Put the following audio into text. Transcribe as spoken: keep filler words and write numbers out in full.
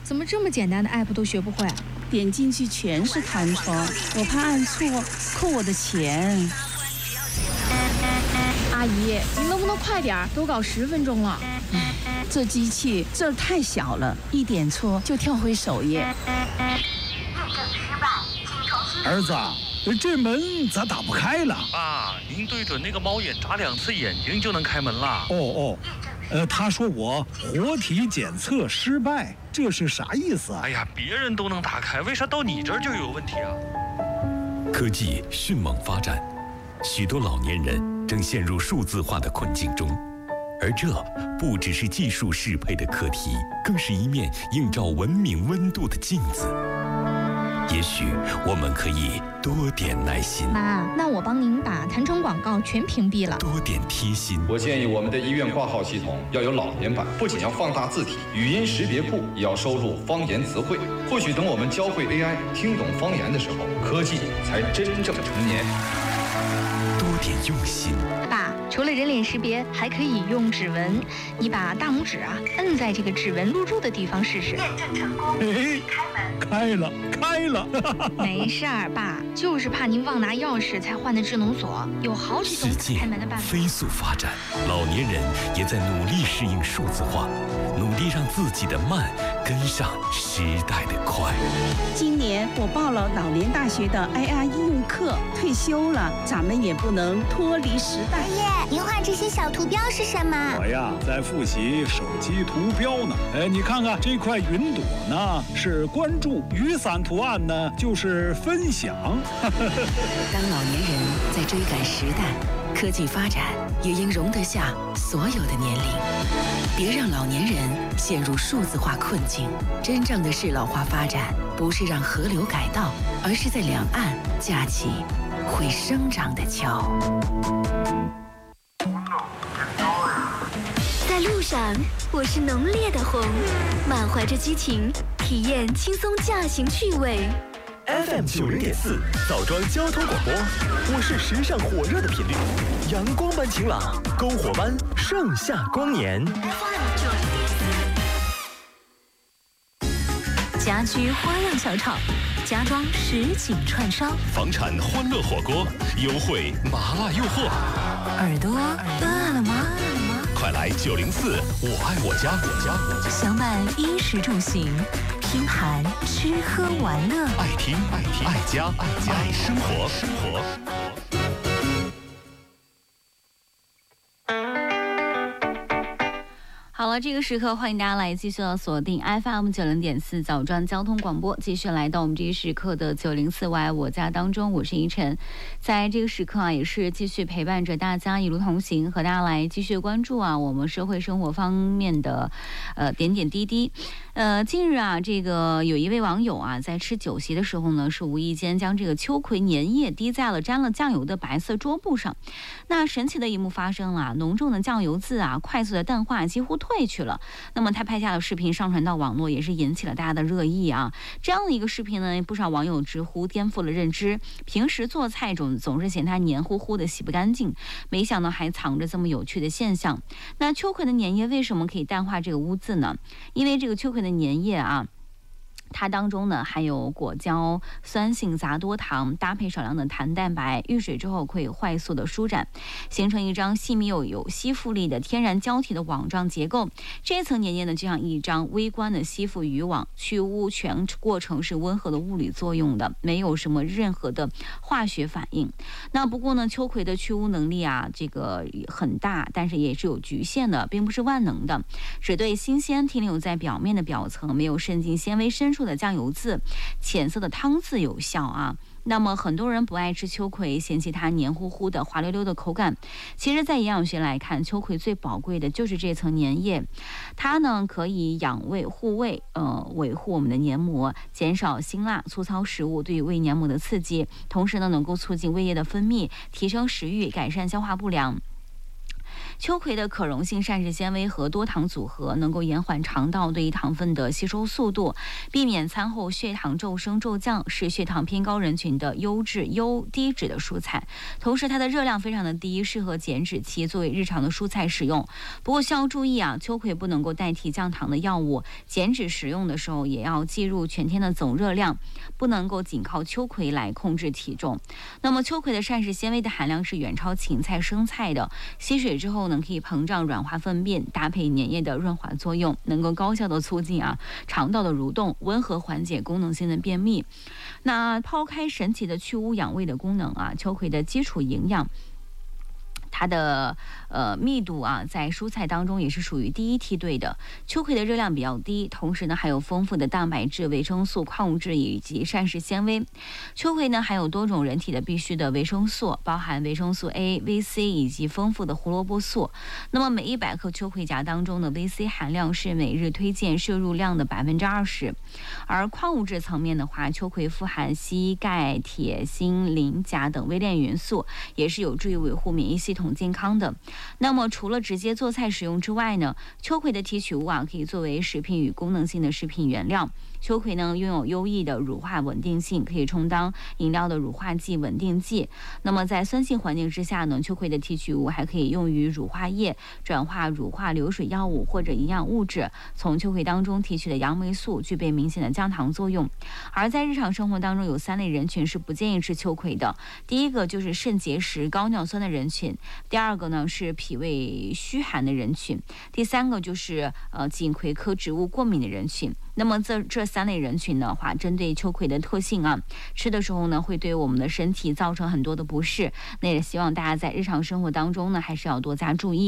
怎么这么简单的 app 都学不会？ 点进去全是弹窗，我怕按错扣我的钱。 阿姨，您能不能快点？都搞十分钟了。 唉，这机器字太小了，一点错就跳回首页。 儿子，这门咋打不开了？ 爸，您对准那个猫眼眨两次眼睛就能开门了。 哦哦，呃，他说我活体检测失败，这是啥意思啊？ 哎呀，别人都能打开，为啥到你这儿就有问题啊？ 科技迅猛发展，许多老年人正陷入数字化的困境中，而这不只是技术适配的课题，更是一面映照文明温度的镜子。也许我们可以多点耐心。 妈，那我帮您把弹窗广告全屏蔽了。 多点贴心。 我建议我们的医院挂号系统要有老年版，不仅要放大字体，语音识别库也要收录方言词汇。或许等我们教会 A I 听懂方言的时候，科技才真正成年。 多点用心。 爸，除了人脸识别，还可以用指纹。你把大拇指啊摁在这个指纹录入的地方试试。 验证成功， 哎，开了，开了。 没事儿，爸，就是怕您忘拿钥匙才换的智能锁，有好几种开门的办法。 世界飞速发展，老年人也在努力适应数字化，努力让自己的慢跟上时代的快。 今年我报了老年大学的 A I 应用课，退休了，咱们也不能脱离时代。 爷爷，您画这些小图标是什么？ 我呀，在复习手机图标呢。哎，你看看这块云朵呢，是关注；雨伞图案呢，就是分享。 当老年人在追赶时代，科技发展也应容得下所有的年龄。别让老年人陷入数字化困境。真正的适老化发展，不是让河流改道，而是在两岸架起会生长的桥。 在路上，我是浓烈的红，满怀着激情，体验轻松驾行趣味。 F M 九零点四枣庄交通广播，我是时尚火热的频率，阳光般晴朗，篝火般盛夏光年。 F M 九零点四，家居花样小炒，家装实景串烧， 房产欢乐火锅，优惠麻辣诱惑。 耳朵饿了吗？ 快来九零四，我爱我家，我家我家， 相伴衣食住行，拼盘吃喝玩乐， 爱听爱听爱家爱家爱生活生活。 好了，这个时刻欢迎大家来继续要锁定 F M 九零点四枣庄交通广播，继续来到我们这一时刻的九零四我爱我家当中，我是依晨。在这个时刻啊，也是继续陪伴着大家一路同行，和大家来继续关注啊我们社会生活方面的呃点点滴滴。呃，近日啊，这个有一位网友啊，在吃酒席的时候呢，是无意间将这个秋葵粘液滴在了沾了酱油的白色桌布上。那神奇的一幕发生了，浓重的酱油渍啊，快速的淡化，几乎褪去了。那么他拍下的视频上传到网络，也是引起了大家的热议啊。这样的一个视频呢，不少网友直呼颠覆了认知。平时做菜总总是嫌它黏糊糊的，洗不干净，没想到还藏着这么有趣的现象。那秋葵的粘液为什么可以淡化这个污渍呢？因为这个秋葵的粘液啊，它当中呢含有果胶、酸性杂多糖，搭配少量的弹蛋白，遇水之后可以快速的舒展，形成一张细密又有吸附力的天然胶体的网状结构。这层粘液呢就像一张微观的吸附渔网，去污全过程是温和的物理作用的，没有什么任何的化学反应。那不过呢，秋葵的去污能力啊，这个很大，但是也是有局限的，并不是万能的，只对新鲜停留在表面的表层，没有渗进纤维深处的酱油渍、浅色的汤渍有效啊。那么很多人不爱吃秋葵，嫌弃它黏糊糊的、滑溜溜的口感。其实在营养学来看，秋葵最宝贵的就是这层粘液，它呢可以养胃护胃，呃，维护我们的黏膜，减少辛辣粗糙食物对胃黏膜的刺激，同时呢能够促进胃液的分泌，提升食欲，改善消化不良。 秋葵的可溶性膳食纤维和多糖组合能够延缓肠道对糖分的吸收速度，避免餐后血糖骤升骤降，是血糖偏高人群的优质优低脂的蔬菜。同时它的热量非常的低，适合减脂期作为日常的蔬菜使用。不过需要注意啊，秋葵不能够代替降糖的药物，减脂食用的时候也要计入全天的总热量，不能够仅靠秋葵来控制体重。那么秋葵的膳食纤维的含量是远超芹菜、生菜的，吸水之后呢，可以膨胀软化粪便，搭配粘液的润滑作用，能够高效的促进啊肠道的蠕动，温和缓解功能性的便秘。那抛开神奇的去污养胃的功能啊，秋葵的基础营养，它的呃密度啊，在蔬菜当中也是属于第一梯队的。秋葵的热量比较低，同时呢还有丰富的蛋白质、维生素、矿物质以及膳食纤维。秋葵呢含有多种人体的必需的维生素，包含维生素 A、V、C 以及丰富的胡萝卜素。那么每一百克秋葵荚当中的 V C 含量是每日推荐摄入量的百分之二十。而矿物质层面的话，秋葵富含硒、钙、铁、锌、磷、钾等微量元素，也是有助于维护免疫系统健康的。那么除了直接做菜使用之外呢，秋葵的提取物啊可以作为食品与功能性的食品原料。秋葵呢拥有优异的乳化稳定性，可以充当饮料的乳化剂、稳定剂。那么在酸性环境之下呢，秋葵的提取物还可以用于乳化液，转化乳化流水药物或者营养物质。从秋葵当中提取的杨梅素具备明显的降糖作用。而在日常生活当中，有三类人群是不建议吃秋葵的。第一个就是肾结石、高尿酸的人群；第二个呢是脾胃虚寒的人群；第三个就是呃锦葵科植物过敏的人群。那么这这三类人群的话，针对秋葵的特性啊，吃的时候呢会对我们的身体造成很多的不适。那也希望大家在日常生活当中呢，还是要多加注意。